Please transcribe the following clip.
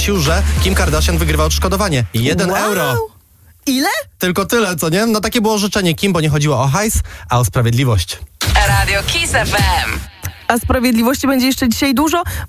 że Kim Kardashian wygrywa odszkodowanie. 1 euro. Ile? Tylko tyle, co nie? No takie było życzenie Kim, bo nie chodziło o hajs, a o sprawiedliwość. Radio Kiss FM. A sprawiedliwości będzie jeszcze dzisiaj dużo,